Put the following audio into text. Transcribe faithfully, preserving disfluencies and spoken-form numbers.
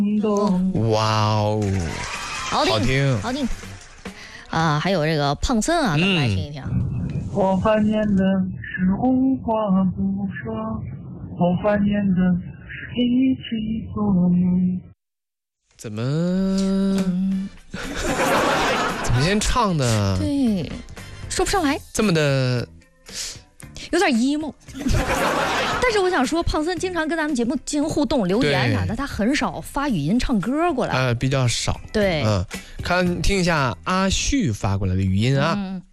哇哦， 好听， 好听， 好听啊！还有这个胖森啊，咱们来听一听。 我怀念的是无话不说，我怀念的是一起做梦。 怎么？嗯、怎么先唱的？ 对，说不上来， 这么的。 有点 emo， 但是我想说，胖森经常跟咱们节目进行互动、留言啥的，他很少发语音唱歌过来， 呃，比较少。 对， 嗯，看听一下阿旭发过来的语音啊。嗯